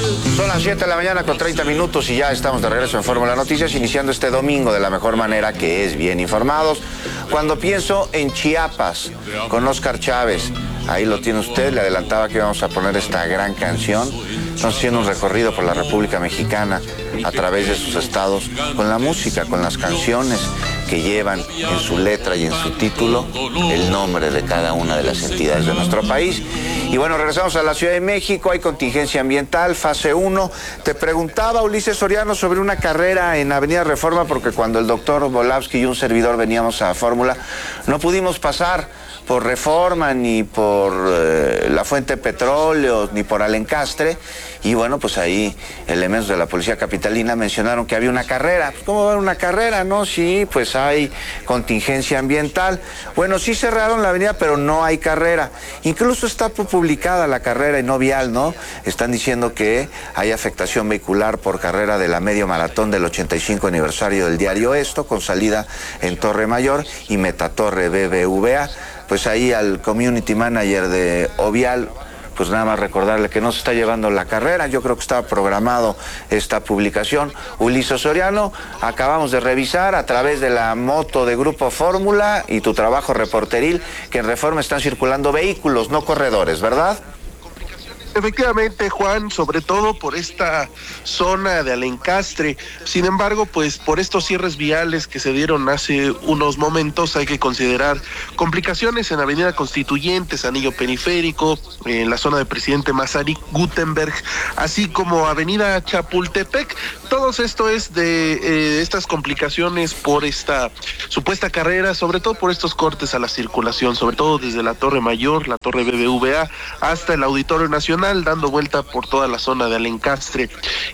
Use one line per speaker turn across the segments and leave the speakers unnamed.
Son las 7 de la mañana con 30 minutos y ya estamos de regreso en Fórmula Noticias, iniciando este domingo de la mejor manera, que es bien informados. Cuando pienso en Chiapas, con Óscar Chávez, ahí lo tiene usted, le adelantaba que íbamos a poner esta gran canción. Estamos haciendo un recorrido por la República Mexicana a través de sus estados, con la música, con las canciones que llevan en su letra y en su título el nombre de cada una de las entidades de nuestro país. Y bueno, regresamos a la Ciudad de México, hay contingencia ambiental, fase 1. Te preguntaba Ulises Soriano sobre una carrera en Avenida Reforma, porque cuando el doctor Volavsky y un servidor veníamos a Fórmula, no pudimos pasar por Reforma, ni por la Fuente de Petróleo, ni por Alencastre. Y bueno, pues ahí elementos de la Policía Capitalina mencionaron que había una carrera. Pues, ¿cómo va a haber una carrera, no? Sí, pues hay contingencia ambiental. Bueno, sí cerraron la avenida, pero no hay carrera. Incluso está publicada la carrera y no vial, ¿no? Están diciendo que hay afectación vehicular por carrera de la medio maratón del 85 aniversario del diario Esto, con salida en Torre Mayor y Metatorre BBVA. Pues ahí al community manager de Ovial, pues nada más recordarle que no se está llevando la carrera. Yo creo que estaba programado esta publicación. Ulises Soriano, acabamos de revisar a través de la moto de Grupo Fórmula y tu trabajo reporteril que en Reforma están circulando vehículos, no corredores, ¿verdad?
Efectivamente, Juan, sobre todo por esta zona de Alencastre. Sin embargo, pues por estos cierres viales que se dieron hace unos momentos, hay que considerar complicaciones en Avenida Constituyentes, Anillo Periférico, en la zona de Presidente Mazarik, Gutenberg, así como Avenida Chapultepec. Todo esto es de estas complicaciones por esta supuesta carrera, sobre todo por estos cortes a la circulación, sobre todo desde la Torre Mayor, la Torre BBVA, hasta el Auditorio Nacional, dando vuelta por toda la zona de Alencastre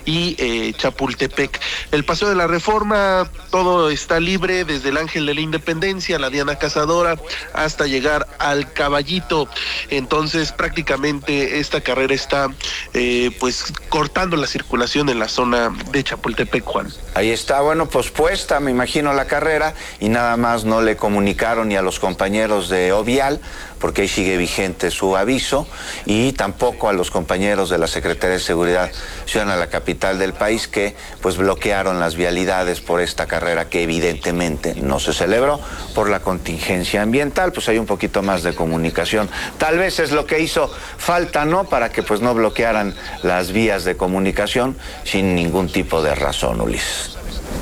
y Chapultepec. El Paseo de la Reforma, todo está libre desde el Ángel de la Independencia, la Diana Cazadora, hasta llegar al Caballito. Entonces prácticamente esta carrera está pues cortando la circulación en la zona de Chapultepec, Juan.
Ahí está, bueno, pospuesta, me imagino, la carrera, y nada más no le comunicaron ni a los compañeros de Ovial, porque ahí sigue vigente su aviso, y tampoco a los compañeros de la Secretaría de Seguridad Ciudadana de la capital del país, que pues bloquearon las vialidades por esta carrera que evidentemente no se celebró por la contingencia ambiental. Pues hay un poquito más de comunicación. Tal vez es lo que hizo falta, ¿no? Para que pues no bloquearan las vías de comunicación sin ningún tipo de razón, Ulises.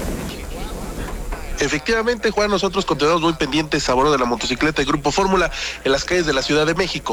Efectivamente, Juan, nosotros continuamos muy pendientes a bordo de la motocicleta de Grupo Fórmula en las calles de la Ciudad de México.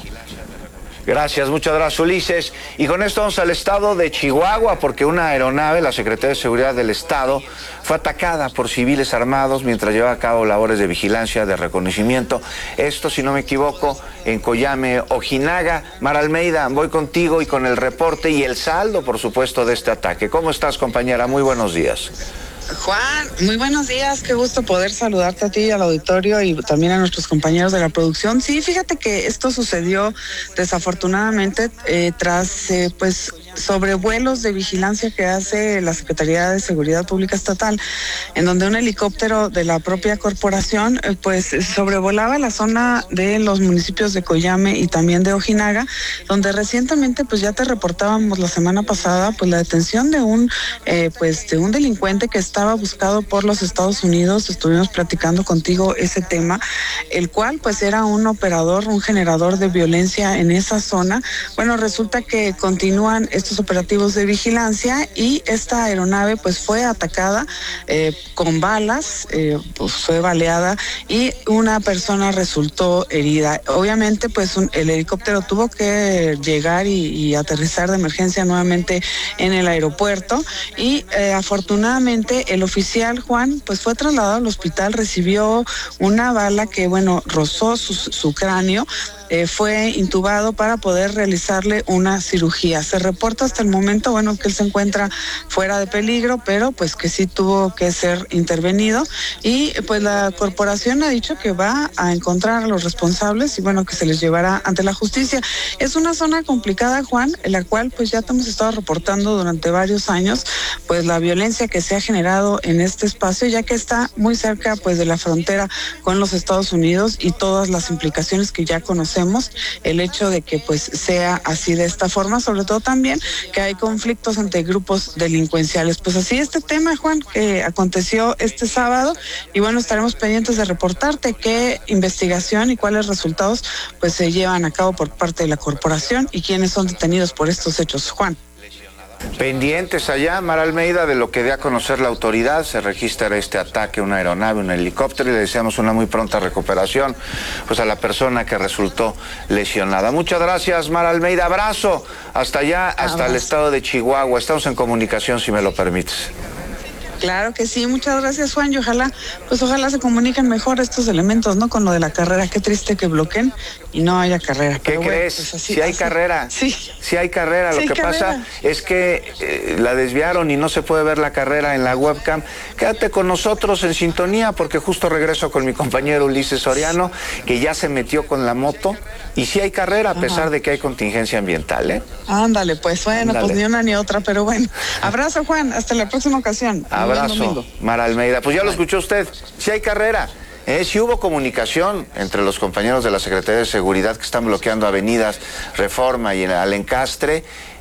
Gracias, muchas gracias, Ulises. Y con esto vamos al estado de Chihuahua, porque una aeronave, la Secretaría de Seguridad del Estado, fue atacada por civiles armados mientras llevaba a cabo labores de vigilancia, de reconocimiento. Esto, si no me equivoco, en Coyame, Ojinaga. Mara Almeida, voy contigo y con el reporte y el saldo, por supuesto, de este ataque. ¿Cómo estás, compañera? Muy buenos días.
Juan, muy buenos días, qué gusto poder saludarte a ti, al auditorio y también a nuestros compañeros de la producción. Sí, fíjate que esto sucedió desafortunadamente tras pues sobrevuelos de vigilancia que hace la Secretaría de Seguridad Pública Estatal, en donde un helicóptero de la propia corporación pues sobrevolaba la zona de los municipios de Coyame y también de Ojinaga, donde recientemente pues ya te reportábamos la semana pasada pues la detención de un delincuente que estaba buscado por los Estados Unidos. Estuvimos platicando contigo ese tema, el cual pues era un operador, un generador de violencia en esa zona. Bueno, resulta que continúan estos operativos de vigilancia y esta aeronave pues fue atacada con balas, pues fue baleada y una persona resultó herida. Obviamente pues el helicóptero tuvo que llegar y aterrizar de emergencia nuevamente en el aeropuerto y afortunadamente el oficial Juan pues fue trasladado al hospital, recibió una bala que rozó su cráneo. Fue intubado para poder realizarle una cirugía. Se reporta hasta el momento, que él se encuentra fuera de peligro, pero pues que sí tuvo que ser intervenido y pues la corporación ha dicho que va a encontrar a los responsables y que se les llevará ante la justicia. Es una zona complicada, Juan, en la cual pues ya te hemos estado reportando durante varios años pues la violencia que se ha generado en este espacio, ya que está muy cerca pues de la frontera con los Estados Unidos y todas las implicaciones que ya conocemos desconocemos el hecho de que pues sea así de esta forma, sobre todo también que hay conflictos entre grupos delincuenciales. Pues así este tema, Juan, que aconteció este sábado, y bueno, estaremos pendientes de reportarte qué investigación y cuáles resultados pues se llevan a cabo por parte de la corporación y quiénes son detenidos por estos hechos, Juan.
Pendientes allá, Mara Almeida, de lo que dé a conocer la autoridad. Se registra este ataque, una aeronave, un helicóptero, y le deseamos una muy pronta recuperación pues a la persona que resultó lesionada. Muchas gracias, Mara Almeida. Abrazo hasta allá, hasta el estado de Chihuahua. Estamos en comunicación, si me lo permites.
Claro que sí, muchas gracias, Juan, y ojalá se comuniquen mejor estos elementos, ¿no? Con lo de la carrera, qué triste que bloqueen y no haya carrera.
¿Qué crees? Pues así, si hay carrera.
Sí.
Si hay carrera. Lo que pasa es que la desviaron y no se puede ver la carrera en la webcam. Quédate con nosotros en sintonía, porque justo regreso con mi compañero Ulises Soriano, que ya se metió con la moto. Y sí hay carrera, a pesar de que hay contingencia ambiental, ¿eh?
Ándale, pues bueno, pues ni una ni otra, pero bueno. Abrazo, Juan, hasta la próxima ocasión.
Abrazo, Mara Almeida. Pues ya lo escuchó usted, sí hay carrera. Sí hubo comunicación entre los compañeros de la Secretaría de Seguridad que están bloqueando avenidas Reforma y al Encastre,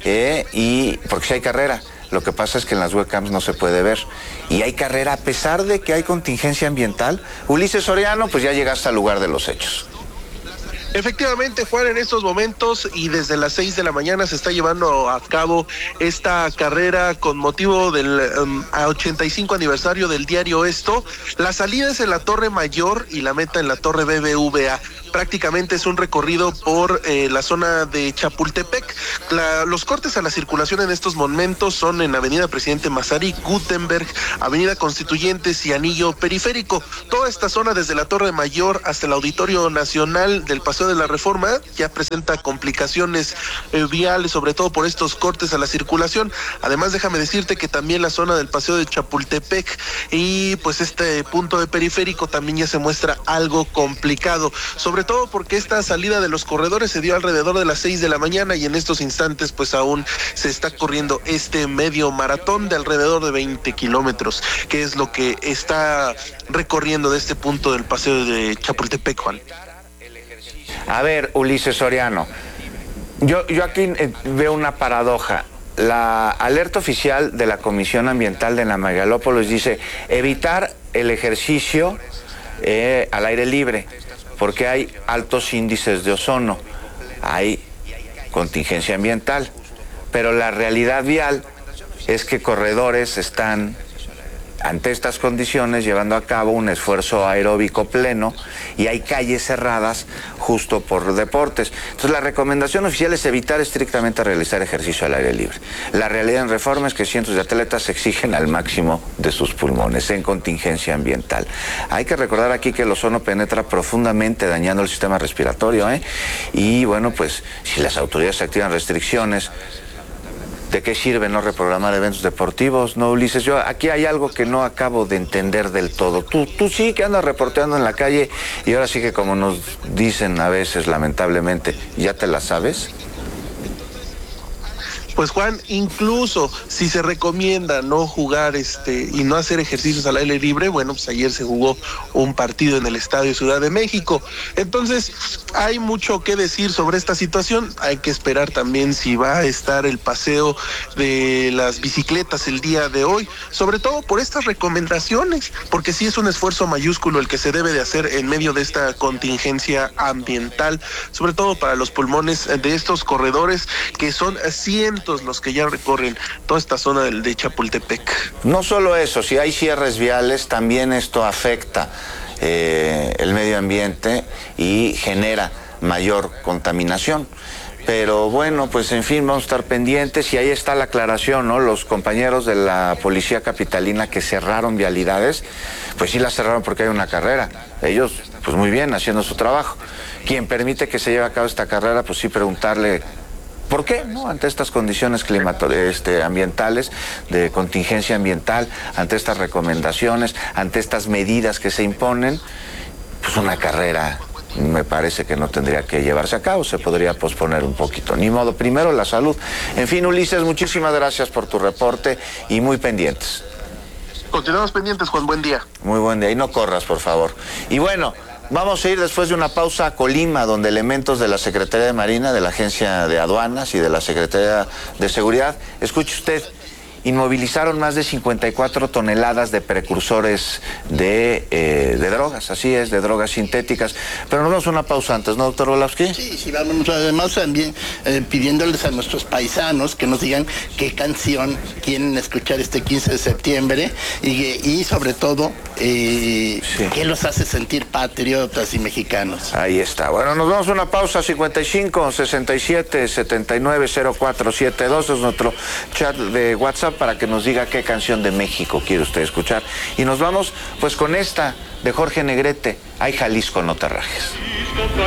y porque sí hay carrera. Lo que pasa es que en las webcams no se puede ver. Y hay carrera a pesar de que hay contingencia ambiental. Ulises Soriano, pues ya llegaste al lugar de los hechos.
Efectivamente, Juan, en estos momentos y desde las 6 de la mañana se está llevando a cabo esta carrera con motivo del 85 aniversario del diario Esto. La salida es en la Torre Mayor y la meta en la Torre BBVA. Prácticamente es un recorrido por la zona de Chapultepec. Los cortes a la circulación en estos momentos son en Avenida Presidente Mazarik, Gutenberg, Avenida Constituyentes y Anillo Periférico. Toda esta zona desde la Torre Mayor hasta el Auditorio Nacional del Paseo de la Reforma ya presenta complicaciones viales, sobre todo por estos cortes a la circulación. Además, déjame decirte que también la zona del Paseo de Chapultepec y pues este punto de Periférico también ya se muestra algo complicado, sobre todo porque esta salida de los corredores se dio alrededor de las 6 de la mañana y en estos instantes pues aún se está corriendo este medio maratón de alrededor de 20 kilómetros, que es lo que está recorriendo de este punto del Paseo de Chapultepec, Juan.
A ver, Ulises Soriano, yo aquí veo una paradoja. La alerta oficial de la Comisión Ambiental de la Megalópolis dice evitar el ejercicio al aire libre, porque hay altos índices de ozono, hay contingencia ambiental, pero la realidad vial es que corredores están ante estas condiciones llevando a cabo un esfuerzo aeróbico pleno y hay calles cerradas justo por deportes. Entonces la recomendación oficial es evitar estrictamente realizar ejercicio al aire libre. La realidad en Reforma es que cientos de atletas exigen al máximo de sus pulmones en contingencia ambiental. Hay que recordar aquí que el ozono penetra profundamente dañando el sistema respiratorio, y bueno, pues si las autoridades activan restricciones, ¿de qué sirve no reprogramar eventos deportivos? No, Ulises, yo aquí hay algo que no acabo de entender del todo. Tú sí que andas reporteando en la calle y ahora sí que como nos dicen a veces, lamentablemente, ¿ya te la sabes?
Pues Juan, incluso si se recomienda no jugar y no hacer ejercicios al aire libre, bueno, pues ayer se jugó un partido en el Estadio Ciudad de México. Entonces, hay mucho que decir sobre esta situación. Hay que esperar también si va a estar el paseo de las bicicletas el día de hoy, sobre todo por estas recomendaciones, porque sí es un esfuerzo mayúsculo el que se debe de hacer en medio de esta contingencia ambiental, sobre todo para los pulmones de estos corredores, que son cientos los que ya recorren toda esta zona de Chapultepec.
No solo eso, si hay cierres viales, también esto afecta el medio ambiente y genera mayor contaminación. Pero bueno, pues en fin, vamos a estar pendientes y ahí está la aclaración, ¿no? Los compañeros de la Policía Capitalina que cerraron vialidades, pues sí las cerraron porque hay una carrera. Ellos, pues muy bien, haciendo su trabajo. Quien permite que se lleve a cabo esta carrera, pues sí preguntarle ¿por qué? ¿No? Ante estas condiciones ambientales, de contingencia ambiental, ante estas recomendaciones, ante estas medidas que se imponen, pues una carrera me parece que no tendría que llevarse a cabo, se podría posponer un poquito. Ni modo, primero la salud. En fin, Ulises, muchísimas gracias por tu reporte y muy pendientes.
Continuamos pendientes, Juan, buen día.
Muy buen día, y no corras, por favor. Y bueno, Vamos a ir después de una pausa a Colima, donde elementos de la Secretaría de Marina, de la Agencia de Aduanas y de la Secretaría de Seguridad, escuche usted, inmovilizaron más de 54 toneladas de precursores de drogas, así es, de drogas sintéticas. Pero nos vamos a una pausa antes, ¿no, doctor Orlowski?
Sí, vamos además también pidiéndoles a nuestros paisanos que nos digan qué canción quieren escuchar este 15 de septiembre y sobre todo, qué los hace sentir patriotas y mexicanos.
Ahí está. Bueno, nos vamos a una pausa, 55 67 79 0472, es nuestro chat de WhatsApp, para que nos diga qué canción de México quiere usted escuchar. Y nos vamos pues con esta de Jorge Negrete, Ay Jalisco, no te rajes.